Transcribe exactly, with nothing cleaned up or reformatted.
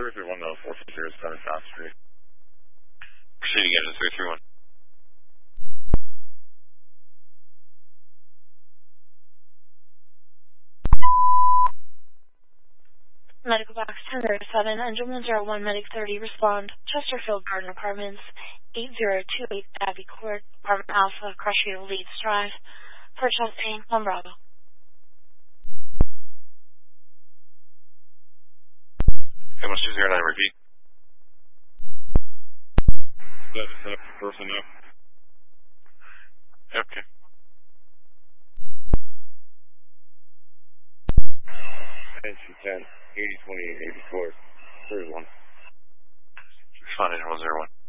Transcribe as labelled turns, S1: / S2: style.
S1: three three one, though, four two zero, seven South Street.
S2: Proceed again to three three one.
S3: Medical box ten thirty-seven, engine one zero one, medic thirty, respond. Chesterfield Garden Apartments, eight zero two eight Abbey Court, Apartment Alpha, Crushville, Leeds Drive. For testing, one Bravo.
S2: M one two zero nine, repeat.
S1: That's set up for person now.
S2: Okay.
S1: Attention ten, eighty twenty-eight, eighty-four, thirty-one.
S2: Responding to one zero one.